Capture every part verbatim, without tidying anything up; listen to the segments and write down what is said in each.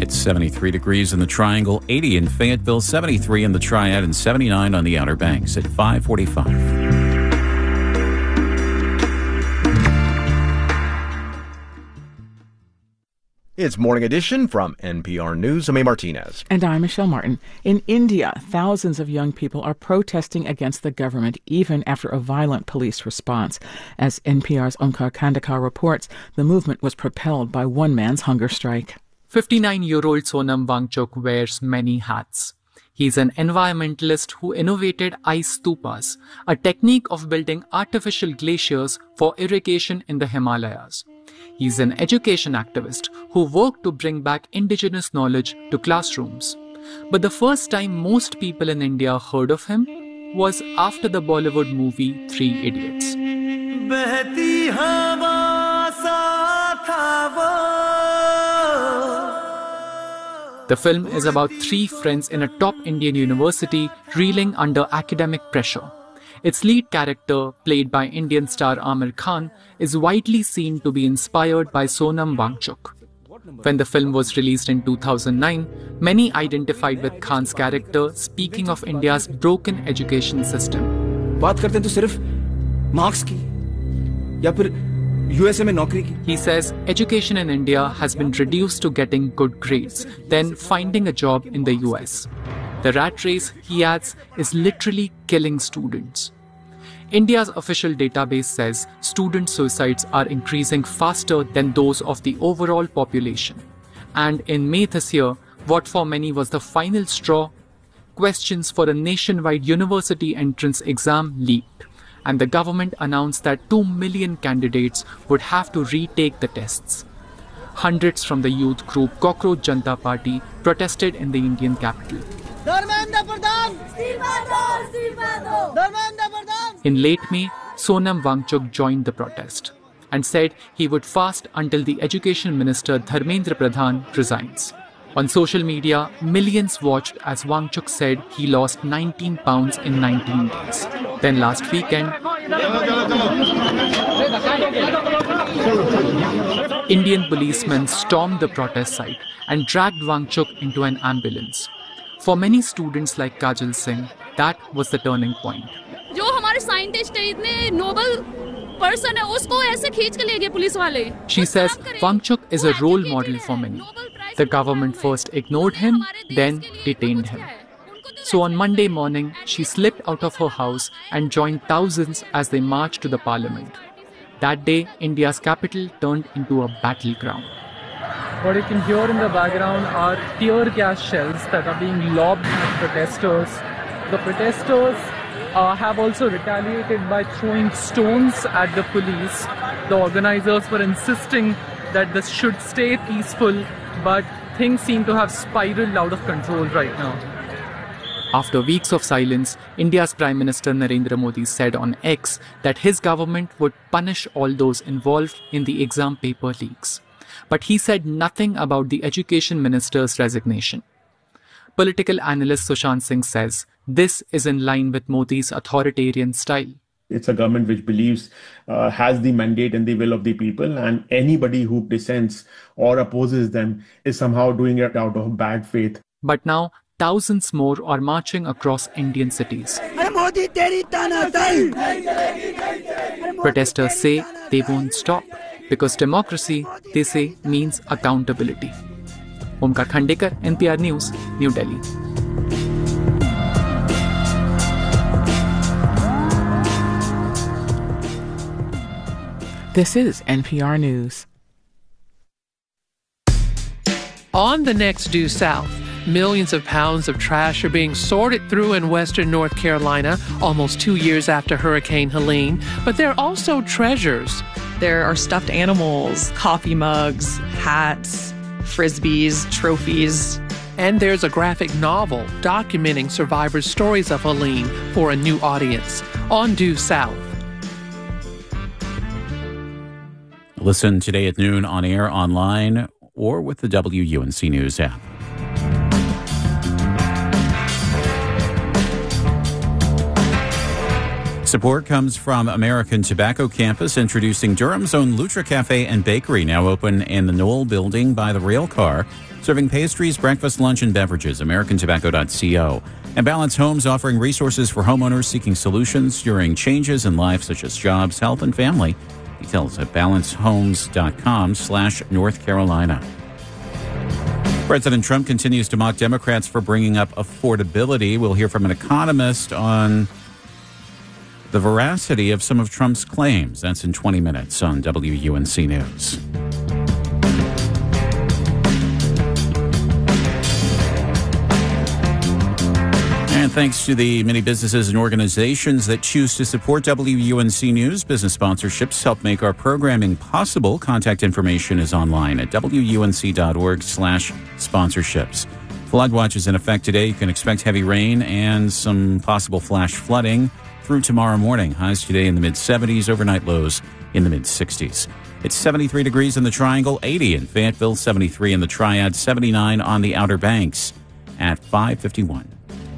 It's seventy-three degrees in the Triangle, eighty in Fayetteville, seventy-three in the Triad, and seventy-nine on the Outer Banks at five forty-five. It's Morning Edition from N P R News. I'm A. Martinez. And I'm Michelle Martin. In India, thousands of young people are protesting against the government even after a violent police response. As N P R's Omkar Kandekar reports, the movement was propelled by one man's hunger strike. fifty-nine-year-old Sonam Wangchuk wears many hats. He's an environmentalist who innovated ice stupas, a technique of building artificial glaciers for irrigation in the Himalayas. He's an education activist who worked to bring back indigenous knowledge to classrooms. But the first time most people in India heard of him was after the Bollywood movie Three Idiots. The film is about three friends in a top Indian university reeling under academic pressure. Its lead character, played by Indian star Aamir Khan, is widely seen to be inspired by Sonam Wangchuk. When the film was released in two thousand nine, many identified with Khan's character, speaking of India's broken education system. बात करते हैं तो सिर्फ marks की या फिर USA में नौकरी की. He says education in India has been reduced to getting good grades, then finding a job in the U S. The rat race, he adds, is literally killing students. India's official database says student suicides are increasing faster than those of the overall population. And in May this year, what for many was the final straw, questions for a nationwide university entrance exam leaked, and the government announced that two million candidates would have to retake the tests. Hundreds from the youth group Cockroach Janata Party protested in the Indian capital. In late May, Sonam Wangchuk joined the protest and said he would fast until the Education Minister Dharmendra Pradhan resigns. On social media, millions watched as Wangchuk said he lost nineteen pounds in nineteen days. Then last weekend, Indian policemen stormed the protest site and dragged Wangchuk into an ambulance. For many students like Kajal Singh, that was the turning point. जो हमारे scientist है इतने Nobel person है उसको ऐसे खींच के ले गए पुलिस वाले. She says Wangchuk is a role model for many. The government first ignored him, then detained him. So on Monday morning, she slipped out of her house and joined thousands as they marched to the parliament. That day, India's capital turned into a battleground. What you can hear in the background are tear gas shells that are being lobbed at protesters. The protesters uh, have also retaliated by throwing stones at the police. The organizers were insisting that this should stay peaceful, but things seem to have spiraled out of control right now. After weeks of silence, India's Prime Minister Narendra Modi said on X that his government would punish all those involved in the exam paper leaks. But he said nothing about the Education Minister's resignation. Political analyst Sushant Singh says this is in line with Modi's authoritarian style. It's a government which believes, uh, has the mandate and the will of the people, and anybody who dissents or opposes them is somehow doing it out of bad faith. But now, thousands more are marching across Indian cities. Protesters say they won't stop because democracy, they say, means accountability. Omkar Kandekar, N P R News, New Delhi. This is N P R News. On the next Due South, millions of pounds of trash are being sorted through in western North Carolina almost two years after Hurricane Helene. But there are also treasures. There are stuffed animals, coffee mugs, hats, frisbees, trophies. And there's a graphic novel documenting survivors' stories of Helene for a new audience on Due South. Listen today at noon on air, online, or with the W U N C News app. Support comes from American Tobacco Campus, introducing Durham's own Lutra Cafe and Bakery, now open in the Knoll building by the rail car, serving pastries, breakfast, lunch, and beverages. American Tobacco dot co. And Balance Homes, offering resources for homeowners seeking solutions during changes in life, such as jobs, health, and family. Details at balance homes dot com slash North Carolina. President Trump continues to mock Democrats for bringing up affordability. We'll hear from an economist on the veracity of some of Trump's claims. That's in twenty minutes on W U N C News. And thanks to the many businesses and organizations that choose to support W U N C News, business sponsorships help make our programming possible. Contact information is online at W U N C dot org slash sponsorships. Flood watch is in effect today. You can expect heavy rain and some possible flash flooding through tomorrow morning. Highs today in the mid seventies, overnight lows in the mid sixties. It's seventy-three degrees in the Triangle, eighty in Fayetteville, seventy-three in the Triad, seventy-nine on the Outer Banks at five fifty-one.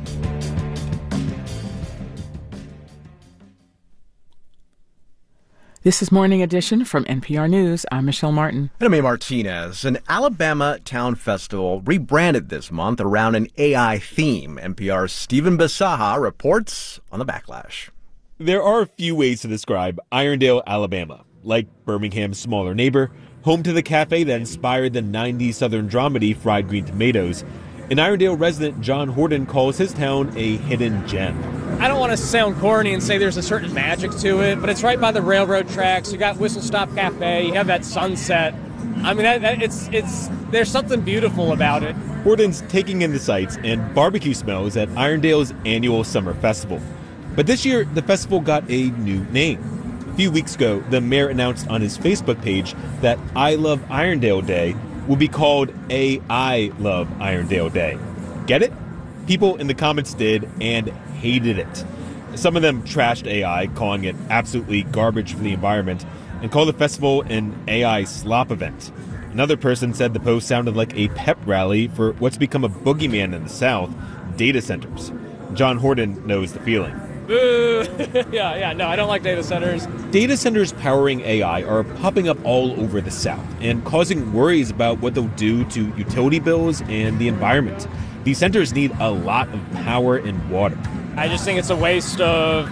This is Morning Edition from N P R News. I'm Michelle Martin. And I'm A. Martinez. An Alabama town festival rebranded this month around an A I theme. N P R's Stephen Bisaha reports on the backlash. There are a few ways to describe Irondale, Alabama. Like Birmingham's smaller neighbor, home to the cafe that inspired the nineties Southern dramedy Fried Green Tomatoes, an Irondale resident, John Horton, calls his town a hidden gem. I don't want to sound corny and say there's a certain magic to it, but it's right by the railroad tracks. You got Whistle Stop Cafe, you have that sunset. I mean, that, that, it's it's there's something beautiful about it. Horton's taking in the sights and barbecue smells at Irondale's annual summer festival. But this year, the festival got a new name. A few weeks ago, the mayor announced on his Facebook page that I Love Irondale Day will be called A I Love Irondale Day. Get it? People in the comments did and hated it. Some of them trashed A I, calling it absolutely garbage for the environment, and called the festival an A I slop event. Another person said the post sounded like a pep rally for what's become a boogeyman in the South, data centers. John Horton knows the feeling. Boo! yeah, yeah, no, I don't like data centers. Data centers powering A I are popping up all over the South and causing worries about what they'll do to utility bills and the environment. These centers need a lot of power and water. I just think it's a waste of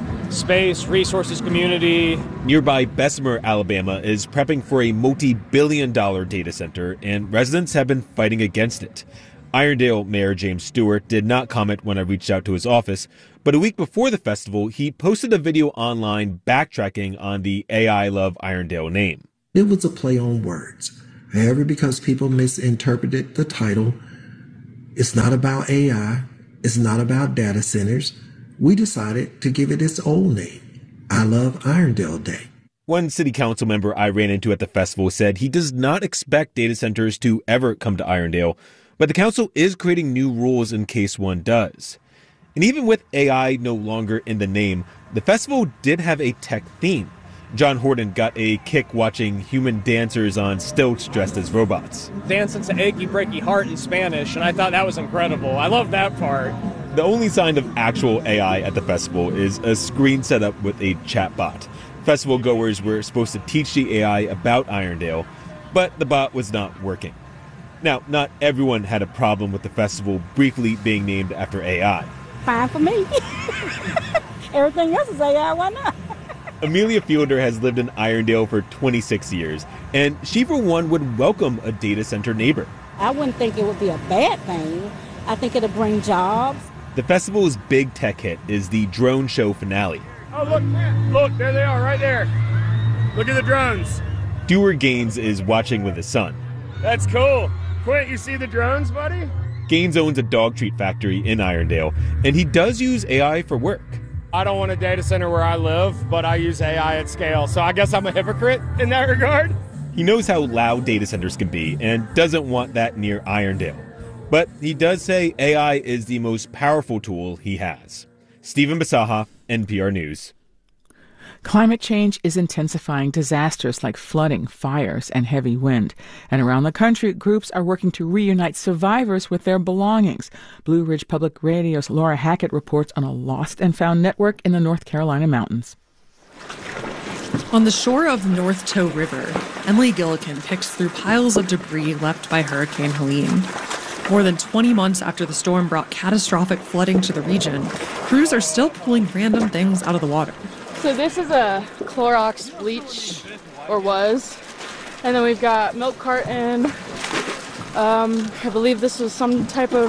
space, resources, community. Nearby Bessemer, Alabama is prepping for a multi-billion dollar data center, and residents have been fighting against it. Irondale Mayor James Stewart did not comment when I reached out to his office, but a week before the festival, he posted a video online backtracking on the A I Love Irondale name. It was a play on words. However, because people misinterpreted the title, it's not about A I, it's not about data centers, we decided to give it its old name, I Love Irondale Day. One city council member I ran into at the festival said he does not expect data centers to ever come to Irondale, but the council is creating new rules in case one does. And even with A I no longer in the name, the festival did have a tech theme. John Horton got a kick watching human dancers on stilts dressed as robots. Dancing to Achy Breaky Heart in Spanish, and I thought that was incredible. I love that part. The only sign of actual A I at the festival is a screen set up with a chatbot. Festival goers were supposed to teach the A I about Irondale, but the bot was not working. Now, not everyone had a problem with the festival briefly being named after A I. Fine for me. Everything else is A I, why not? Amelia Fielder has lived in Irondale for twenty-six years, and she, for one, would welcome a data center neighbor. I wouldn't think it would be a bad thing. I think it'll bring jobs. The festival's big tech hit is the drone show finale. Oh, look, look, there they are, right there. Look at the drones. Dewar Gaines is watching with his son. That's cool. Quint, you see the drones, buddy? Gaines owns a dog treat factory in Irondale, and he does use A I for work. I don't want a data center where I live, but I use A I at scale, so I guess I'm a hypocrite in that regard. He knows how loud data centers can be and doesn't want that near Irondale. But he does say A I is the most powerful tool he has. Stephen Bisaha, N P R News. Climate change is intensifying disasters like flooding, fires, and heavy wind. And around the country, groups are working to reunite survivors with their belongings. Blue Ridge Public Radio's Laura Hackett reports on a lost and found network in the North Carolina mountains. On the shore of the North Toe River, Emily Gillikin picks through piles of debris left by Hurricane Helene. More than twenty months after the storm brought catastrophic flooding to the region, crews are still pulling random things out of the water. So this is a Clorox bleach, or was. And then we've got milk carton. Um, I believe this was some type of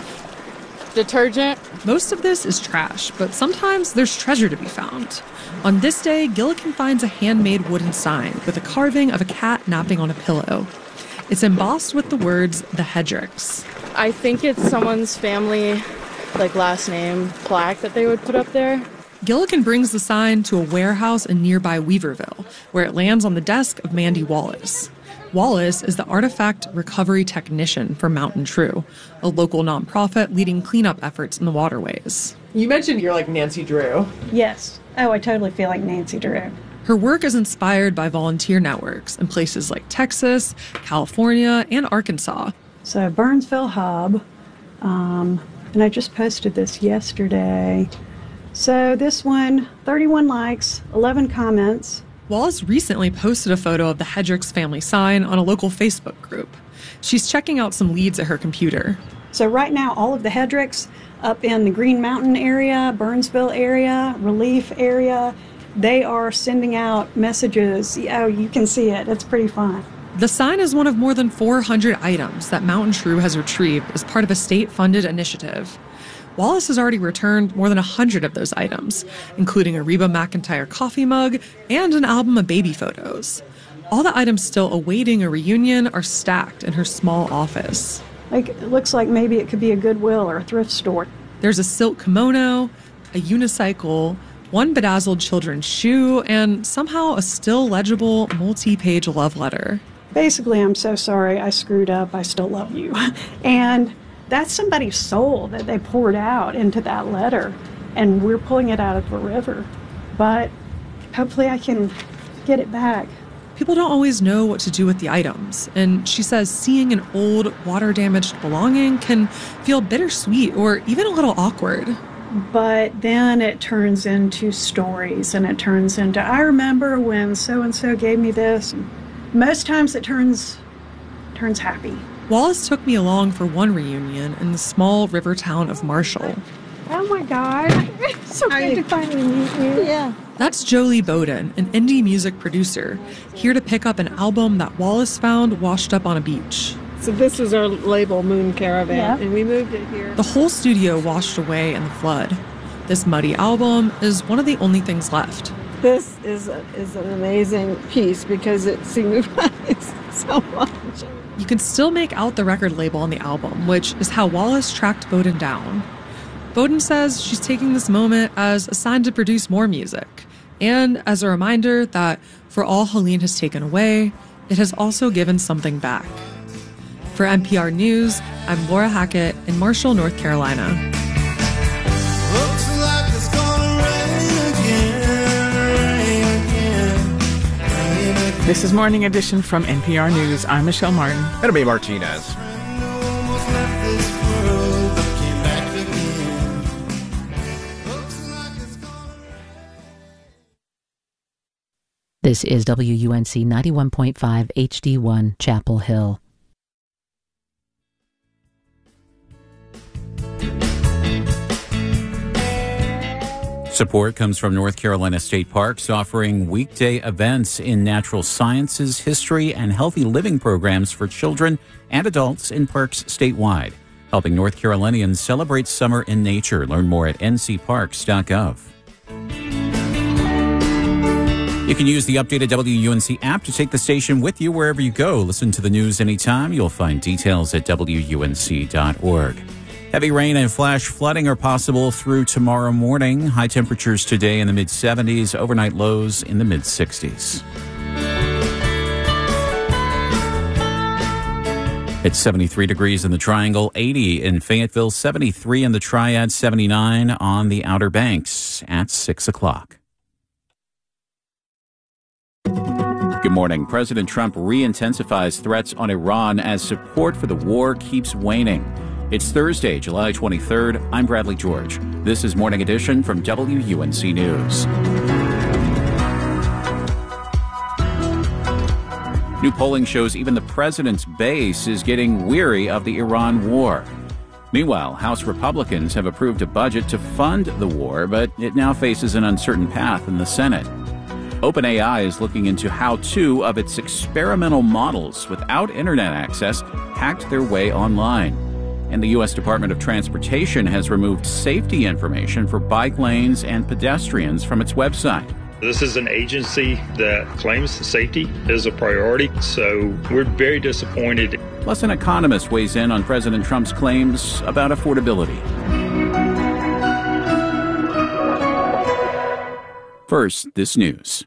detergent. Most of this is trash, but sometimes there's treasure to be found. On this day, Gillikin finds a handmade wooden sign with a carving of a cat napping on a pillow. It's embossed with the words, "The Hedricks." I think it's someone's family, like, last name plaque that they would put up there. Gillikin brings the sign to a warehouse in nearby Weaverville, where it lands on the desk of Mandy Wallace. Wallace is the artifact recovery technician for Mountain True, a local nonprofit leading cleanup efforts in the waterways. You mentioned you're like Nancy Drew. Yes. Oh, I totally feel like Nancy Drew. Her work is inspired by volunteer networks in places like Texas, California, and Arkansas. So Burnsville Hub, um, and I just posted this yesterday. So this one, thirty-one likes, eleven comments. Wallace recently posted a photo of the Hedricks family sign on a local Facebook group. She's checking out some leads at her computer. So right now, all of the Hedricks up in the Green Mountain area, Burnsville area, Relief area, they are sending out messages. Oh, you can see it. It's pretty fun. The sign is one of more than four hundred items that Mountain True has retrieved as part of a state-funded initiative. Wallace has already returned more than one hundred of those items, including a Reba McEntire coffee mug and an album of baby photos. All the items still awaiting a reunion are stacked in her small office. Like, it looks like maybe it could be a Goodwill or a thrift store. There's a silk kimono, a unicycle, one bedazzled children's shoe, and somehow a still legible multi-page love letter. Basically, I'm so sorry I screwed up. I still love you. And that's somebody's soul that they poured out into that letter, and we're pulling it out of the river. But hopefully I can get it back. People don't always know what to do with the items, and she says seeing an old, water-damaged belonging can feel bittersweet or even a little awkward. But then it turns into stories, and it turns into, I remember when so-and-so gave me this. Most times it turns turns happy. Wallace took me along for one reunion in the small river town of Marshall. Oh my God. So good to finally meet you. Yeah. That's Jolie Bowden, an indie music producer, here to pick up an album that Wallace found washed up on a beach. So this is our label, Moon Caravan, yeah. And we moved it here. The whole studio washed away in the flood. This muddy album is one of the only things left. This is a, is an amazing piece because it signifies so much. You can still make out the record label on the album, which is how Wallace tracked Bowden down. Bowden says she's taking this moment as a sign to produce more music, and as a reminder that for all Helene has taken away, it has also given something back. For N P R News, I'm Laura Hackett in Marshall, North Carolina. Looks like it's gonna rain again, rain again, rain again. This is Morning Edition from N P R News. I'm Michelle Martin. And me, Martinez. This is W U N C ninety-one point five H D one, Chapel Hill. Support comes from North Carolina State Parks, offering weekday events in natural sciences, history, and healthy living programs for children and adults in parks statewide, helping North Carolinians celebrate summer in nature. Learn more at n c parks dot gov. You can use the updated W U N C app to take the station with you wherever you go. Listen to the news anytime. You'll find details at w u n c dot org. Heavy rain and flash flooding are possible through tomorrow morning. High temperatures today in the mid seventies, overnight lows in the mid sixties. It's seventy-three degrees in the Triangle, eighty in Fayetteville, seventy-three in the Triad, seventy-nine on the Outer Banks at six o'clock. Good morning. President Trump re-intensifies threats on Iran as support for the war keeps waning. It's Thursday, July twenty-third. I'm Bradley George. This is Morning Edition from W U N C News. New polling shows even the president's base is getting weary of the Iran war. Meanwhile, House Republicans have approved a budget to fund the war, but it now faces an uncertain path in the Senate. OpenAI is looking into how two of its experimental models without internet access hacked their way online. And the U S Department of Transportation has removed safety information for bike lanes and pedestrians from its website. This is an agency that claims safety is a priority, so we're very disappointed. Plus, an economist weighs in on President Trump's claims about affordability. First, this news.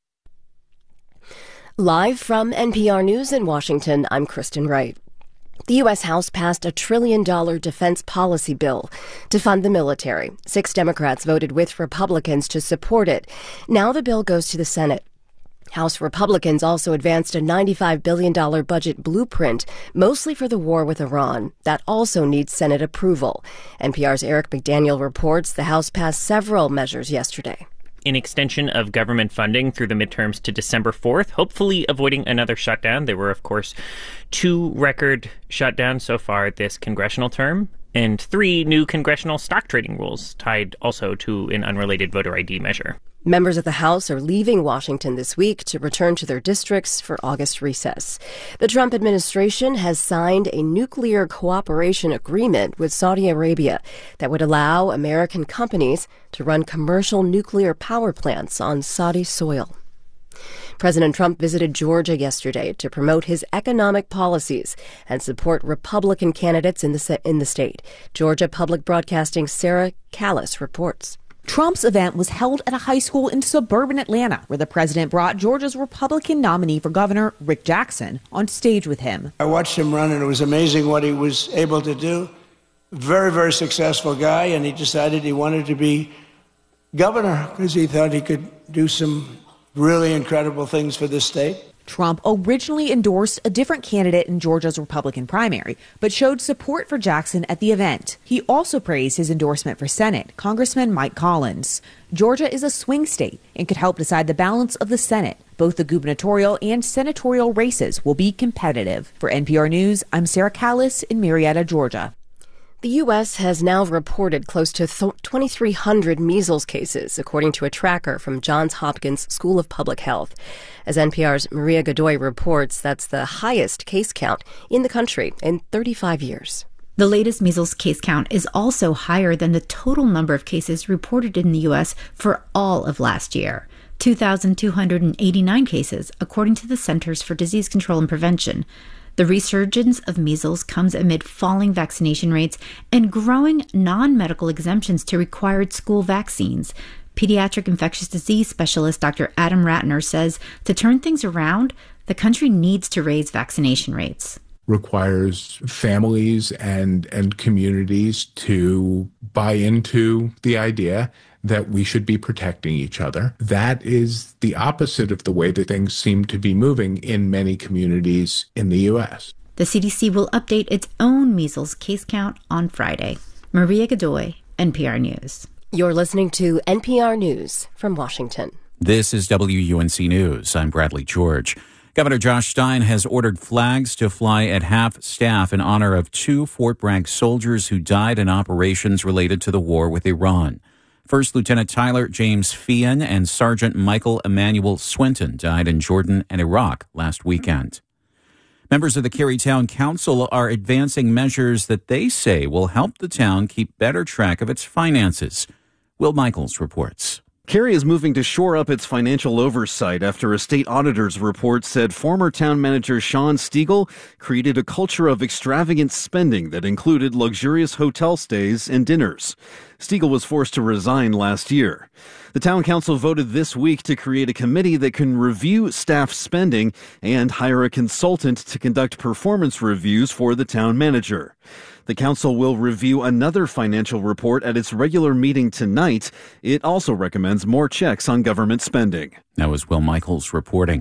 Live from N P R News in Washington, I'm Kristen Wright. The U S House passed a trillion dollar defense policy bill to fund the military. Six Democrats voted with Republicans to support it. Now the bill goes to the Senate. House Republicans also advanced a ninety-five billion dollars budget blueprint, mostly for the war with Iran. That also needs Senate approval. N P R's Eric McDaniel reports the House passed several measures yesterday. An extension of government funding through the midterms to December fourth, hopefully avoiding another shutdown. There were, of course, two record shutdowns so far this congressional term, and three new congressional stock trading rules tied also to an unrelated voter I D measure. Members of the House are leaving Washington this week to return to their districts for August recess. The Trump administration has signed a nuclear cooperation agreement with Saudi Arabia that would allow American companies to run commercial nuclear power plants on Saudi soil. President Trump visited Georgia yesterday to promote his economic policies and support Republican candidates in the in the state. Georgia Public Broadcasting's Sarah Callis reports. Trump's event was held at a high school in suburban Atlanta, where the president brought Georgia's Republican nominee for governor, Rick Jackson, on stage with him. I watched him run, and it was amazing what he was able to do. Very, very successful guy, and he decided he wanted to be governor because he thought he could do some really incredible things for this state. Trump originally endorsed a different candidate in Georgia's Republican primary, but showed support for Jackson at the event. He also praised his endorsement for Senate, Congressman Mike Collins. Georgia is a swing state and could help decide the balance of the Senate. Both the gubernatorial and senatorial races will be competitive. For N P R News, I'm Sarah Callis in Marietta, Georgia. The U S has now reported close to twenty-three hundred measles cases, according to a tracker from Johns Hopkins School of Public Health. As N P R's Maria Godoy reports, that's the highest case count in the country in thirty-five years. The latest measles case count is also higher than the total number of cases reported in the U S for all of last year, two thousand two hundred eighty-nine cases, according to the Centers for Disease Control and Prevention. The resurgence of measles comes amid falling vaccination rates and growing non-medical exemptions to required school vaccines. Pediatric infectious disease specialist Doctor Adam Ratner says to turn things around, the country needs to raise vaccination rates. Requires families and and communities to buy into the idea that we should be protecting each other. That is the opposite of the way that things seem to be moving in many communities in the U S. The C D C will update its own measles case count on Friday. Maria Godoy, N P R News. You're listening to N P R News from Washington. This is W U N C News. I'm Bradley George. Governor Josh Stein has ordered flags to fly at half staff in honor of two Fort Bragg soldiers who died in operations related to the war with Iran. First Lieutenant Tyler James Feehan and Sergeant Michael Emmanuel Swinton died in Jordan and Iraq last weekend. Members of the Cary Town Council are advancing measures that they say will help the town keep better track of its finances. Will Michaels reports. Cary is moving to shore up its financial oversight after a state auditor's report said former town manager Sean Stiegel created a culture of extravagant spending that included luxurious hotel stays and dinners. Stiegel was forced to resign last year. The town council voted this week to create a committee that can review staff spending and hire a consultant to conduct performance reviews for the town manager. The council will review another financial report at its regular meeting tonight. It also recommends more checks on government spending. That was Will Michaels reporting.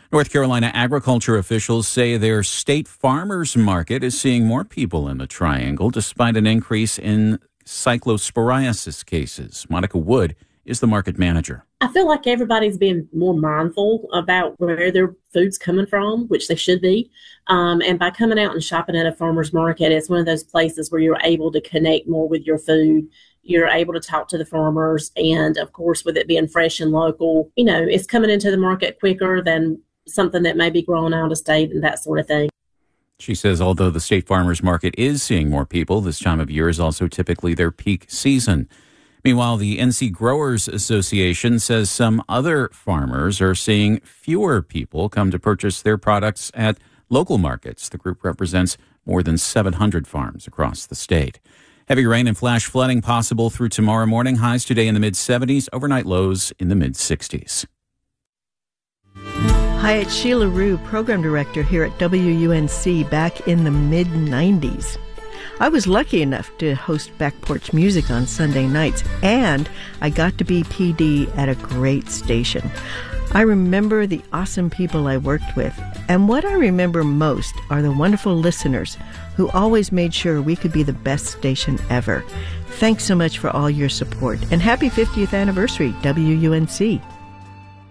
North Carolina agriculture officials say their state farmers market is seeing more people in the Triangle despite an increase in cyclosporiasis cases. Monica Wood is the market manager. I feel like everybody's being more mindful about where their food's coming from, which they should be. Um, and by coming out and shopping at a farmer's market, it's one of those places where you're able to connect more with your food. You're able to talk to the farmers. And of course, with it being fresh and local, you know, it's coming into the market quicker than something that may be grown out of state and that sort of thing. She says although the state farmers market is seeing more people, this time of year is also typically their peak season. Meanwhile, the N C Growers Association says some other farmers are seeing fewer people come to purchase their products at local markets. The group represents more than seven hundred farms across the state. Heavy rain and flash flooding possible through tomorrow morning. Highs today in the mid-seventies, overnight lows in the mid-sixties. Hi, it's Sheila Rue, Program Director here at W U N C back in the mid nineties. I was lucky enough to host Back Porch Music on Sunday nights, and I got to be P D at a great station. I remember the awesome people I worked with, and what I remember most are the wonderful listeners who always made sure we could be the best station ever. Thanks so much for all your support, and happy fiftieth anniversary, W U N C.